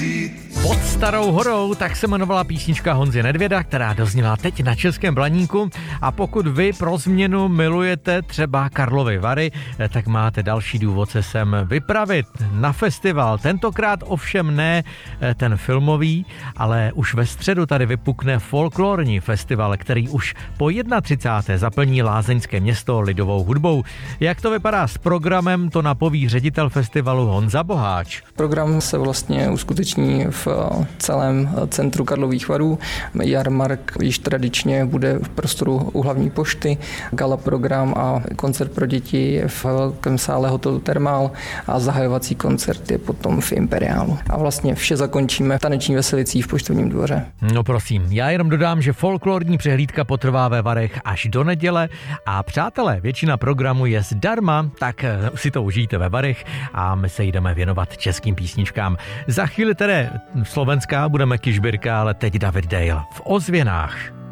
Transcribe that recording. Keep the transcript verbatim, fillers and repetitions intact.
vzít. Pod starou horou, tak se jmenovala písnička Honzy Nedvěda, která dozněla teď na Českém Blaníku. A pokud vy pro změnu milujete třeba Karlovy Vary, tak máte další důvod se sem vypravit na festival. Tentokrát ovšem ne ten filmový, ale už ve středu tady vypukne folklorní festival, který už po třicáté první zaplní lázeňské město lidovou hudbou. Jak to vypadá s programem, to napoví ředitel festivalu Honza Boháč. Program se vlastně uskuteční v celém centru Karlových Varů. Jarmark již tradičně bude v prostoru u hlavní pošty, gala program a koncert pro děti v velkém sále hotelu Thermal a zahajovací koncert je potom v Imperiálu. A vlastně vše zakončíme taneční veselicí v Poštovním dvoře. No prosím, já jenom dodám, že folklorní přehlídka potrvá ve Varech až do neděle a přátelé, většina programu je zdarma, tak si to užijte ve Varech a my se jdeme věnovat českým písničkám. Za chvíli tedy slovenská budeme Kižbirka, ale teď David Dale v Ozvěnách.